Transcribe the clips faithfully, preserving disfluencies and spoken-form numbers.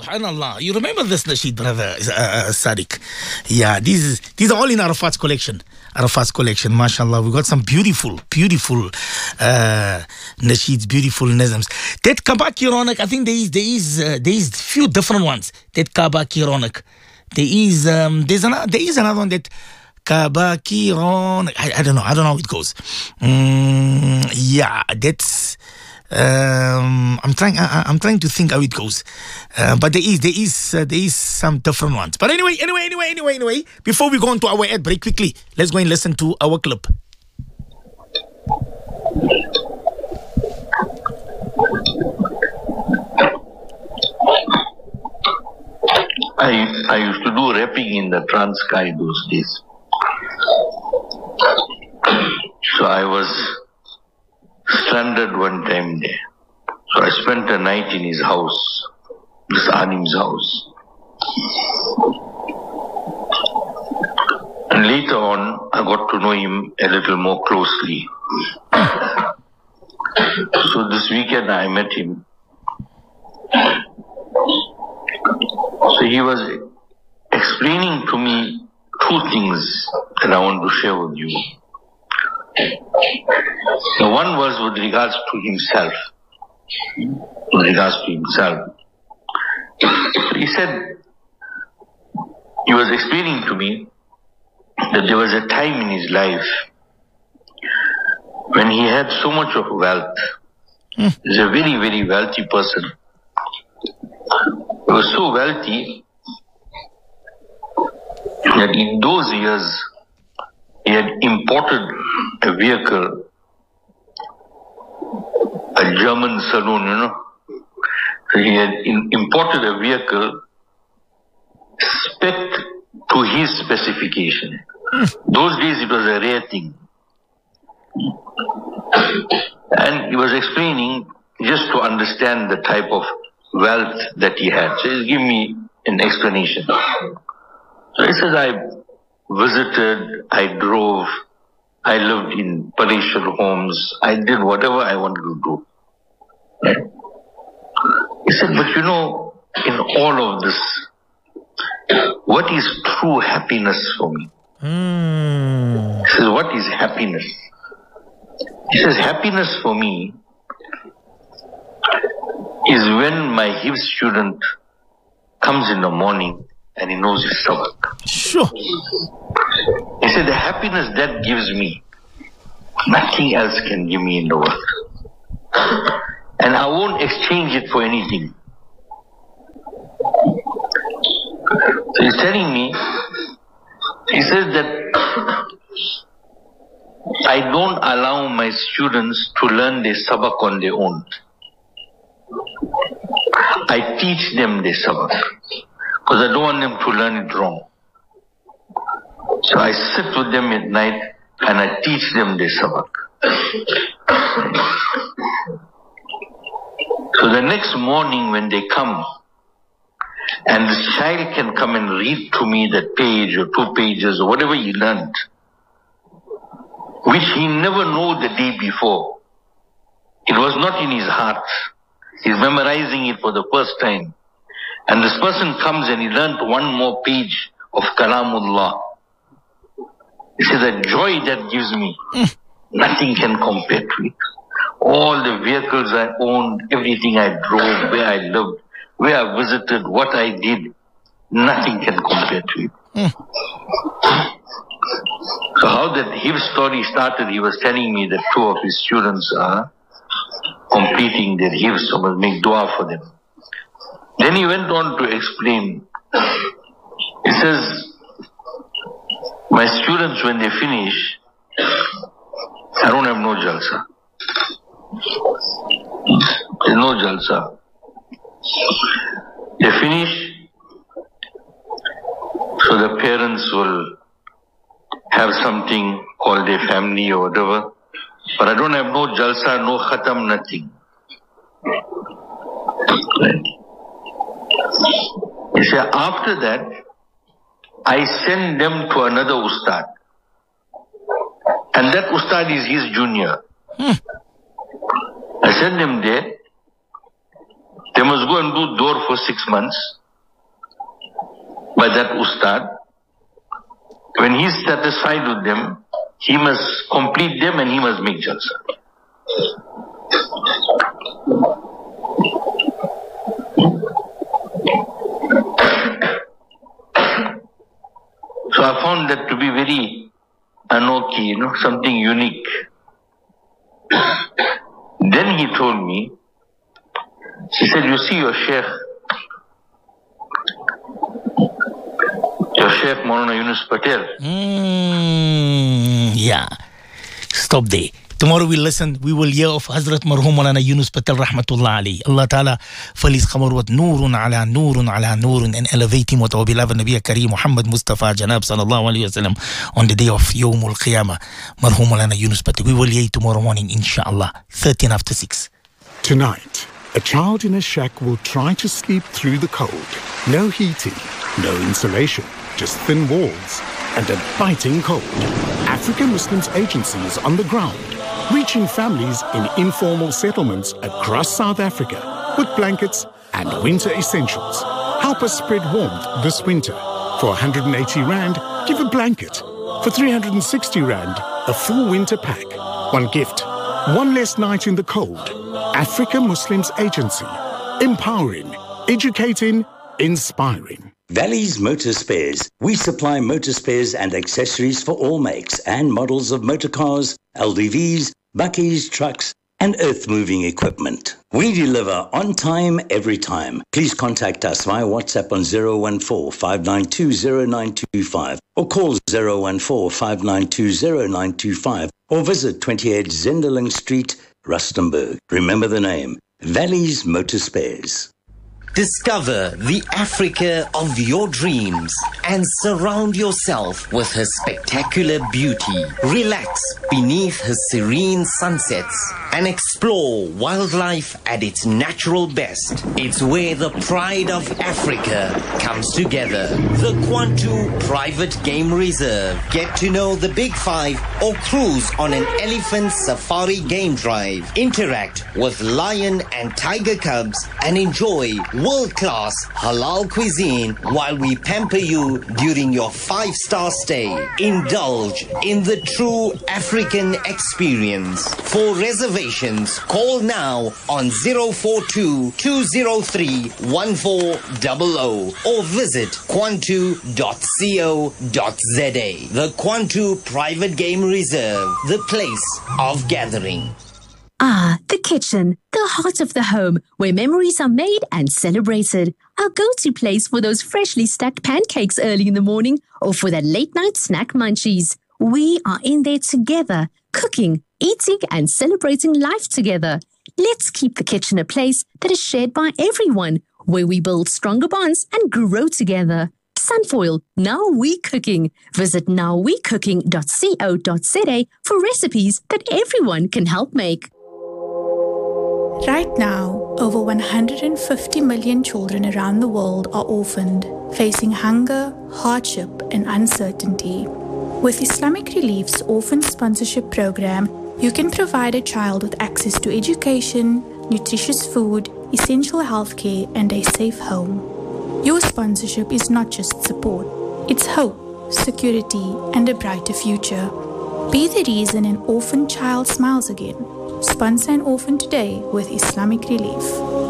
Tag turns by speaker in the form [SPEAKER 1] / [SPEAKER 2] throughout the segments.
[SPEAKER 1] subhanallah. You remember this nasheed, brother uh, uh, Sadiq? Yeah, these these are all in Arafat's collection. Arafat's collection, mashallah. We got some beautiful, beautiful uh, nasheeds, beautiful nazms. That Kabaki Ronak, I think there is there is uh, there is few different ones. That Kabaki Ronak. There is um, there's another there is another one that Kabaki Ronak. I, I don't know. I don't know how it goes. Mm, yeah, that's. Um, I'm trying. I, I'm trying to think how it goes, uh, but there is, there is, uh, there is some different ones. But anyway, anyway, anyway, anyway, anyway. Before we go on to our ad break quickly, let's go and listen to our clip.
[SPEAKER 2] I I used to do rapping in the Transkei those days, so I was stranded one time there. So I spent a night in his house, this Anim's house. And later on, I got to know him a little more closely. So this weekend I met him. So he was explaining to me two things that I want to share with you. The one was with regards to himself. With regards to himself. He said, he was explaining to me that there was a time in his life when he had so much of wealth. Mm. He's a very, very wealthy person. He was so wealthy that in those years he had imported a vehicle, a German saloon, you know. So he had in, imported a vehicle spec to his specification. Mm. Those days it was a rare thing. And he was explaining just to understand the type of wealth that he had. So he's giving me an explanation. So he says, I visited, I drove, I lived in palatial homes, I did whatever I wanted to do. Right? He said, but you know, in all of this, what is true happiness for me? Mm. He says, what is happiness? He says, happiness for me is when my Hifz student comes in the morning and he knows his sabak.
[SPEAKER 1] Sure.
[SPEAKER 2] He said, the happiness that gives me, nothing else can give me in the world. And I won't exchange it for anything. So he's telling me, he says that I don't allow my students to learn their sabak on their own. I teach them their sabak because I don't want them to learn it wrong. So I sit with them at night and I teach them their sabak. So the next morning when they come, and this child can come and read to me that page or two pages or whatever he learned, which he never knew the day before. It was not in his heart. He's memorizing it for the first time. And this person comes and he learned one more page of Kalamullah. He says, the joy that gives me, mm. nothing can compare to it. All the vehicles I owned, everything I drove, where I lived, where I visited, what I did, nothing can compare to it. Mm. So how that his story started, he was telling me that two of his students are completing their hifz, so must make dua for them. Then he went on to explain. He says, my students, when they finish, I don't have no jalsa. There's no jalsa. They finish, so the parents will have something called their family or whatever. But I don't have no jalsa, no khatam, nothing. Right? He said, after that, I send them to another ustad. And that ustad is his junior. Hmm. I send them there. They must go and do door for six months. by that ustad. When he's satisfied with them, he must complete them and he must make jalsa. So I found that to be very anokhi, you know, something unique. Then he told me, he said, you see your sheikh, your sheikh Maulana Yunus Patel.
[SPEAKER 1] Mm, yeah. Stop there. Tomorrow we'll listen, we will hear of Hazrat Marhum Maulana Yunus Patel Rahmatullah alayhi. Allah Ta'ala fill his qamar with nurun ala nurun ala nurun, and elevate him with our beloved Nabi Kareem Muhammad Mustafa Janab Sallallahu Alaihi Wasallam on the day of Yawmul Qiyamah. Marhum Maulana Yunus Patel. We will hear tomorrow morning, inshallah, thirteen after six.
[SPEAKER 3] Tonight, a child in a shack will try to sleep through the cold. No heating, no insulation, just thin walls and a biting cold. African Muslims Agency is on the ground, reaching families in informal settlements across South Africa with blankets and winter essentials. Help us spread warmth this winter. For one hundred eighty rand, give a blanket. For three hundred sixty rand, a full winter pack. One gift, one less night in the cold. Africa Muslims Agency. Empowering, educating, inspiring.
[SPEAKER 4] Valley's Motor Spares. We supply motor spares and accessories for all makes and models of motor cars, L D Vs, buckies, trucks, and earth-moving equipment. We deliver on time, every time. Please contact us via WhatsApp on zero one four, five nine two, zero nine two five or call zero one four, five nine two, zero nine two five or visit twenty-eight Zenderling Street, Rustenburg. Remember the name, Valley's Motor Spares.
[SPEAKER 5] Discover the Africa of your dreams and surround yourself with her spectacular beauty. Relax beneath her serene sunsets and explore wildlife at its natural best. It's where the pride of Africa comes together. The Kwantu Private Game Reserve. Get to know the Big Five or cruise on an elephant safari game drive. Interact with lion and tiger cubs and enjoy world-class halal cuisine while we pamper you during your five-star stay. Indulge in the true African experience. For reservations, call now on zero four two, two zero three, one four zero zero or visit kwantu dot co dot za. The Kwantu Private Game Reserve, the place of gathering.
[SPEAKER 6] Ah, the kitchen, the heart of the home, where memories are made and celebrated. Our go-to place for those freshly stacked pancakes early in the morning or for that late-night snack munchies. We are in there together, cooking, eating and celebrating life together. Let's keep the kitchen a place that is shared by everyone, where we build stronger bonds and grow together. Sunfoil, Now We Cooking. Visit now we cooking dot co dot za for recipes that everyone can help make.
[SPEAKER 7] Right now, over one hundred fifty million children around the world are orphaned, facing hunger, hardship, and uncertainty. With Islamic Relief's Orphan Sponsorship Program, you can provide a child with access to education, nutritious food, essential healthcare, and a safe home. Your sponsorship is not just support, it's hope, security, and a brighter future. Be the reason an orphan child smiles again. Sponsor an orphan today with Islamic Relief.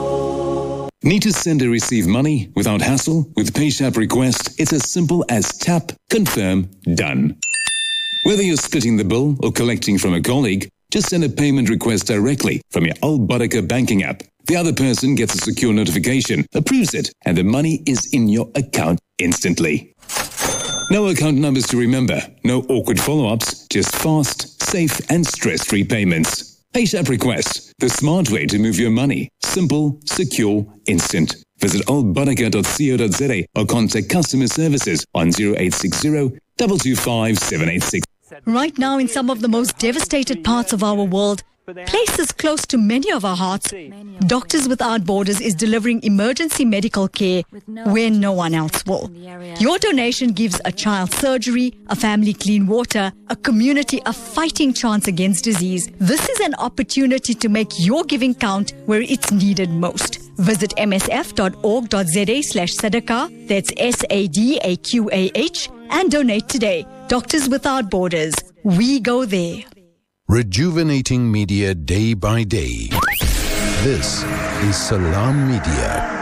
[SPEAKER 8] Need to send or receive money without hassle? With PayShap Request, it's as simple as tap, confirm, done. Whether you're splitting the bill or collecting from a colleague, just send a payment request directly from your Al Barakah banking app. The other person gets a secure notification, approves it, and the money is in your account instantly. No account numbers to remember, no awkward follow-ups, just fast, safe, and stress-free payments. PayShap Request, the smart way to move your money. Simple, secure, instant. Visit al barakah dot co dot za or contact customer services on zero eight six zero, two two five, seven eight six.
[SPEAKER 9] Right now, in some of the most devastated parts of our world, places close to many of our hearts, Doctors Without Borders is delivering emergency medical care where no one else will. Your donation gives a child surgery, a family clean water, a community a fighting chance against disease. This is an opportunity to make your giving count where it's needed most. Visit msf.org.za slash sadaqah, that's S A D A Q A H, and donate today. Doctors Without Borders. We go there.
[SPEAKER 10] Rejuvenating media day by day. This is Salam Media.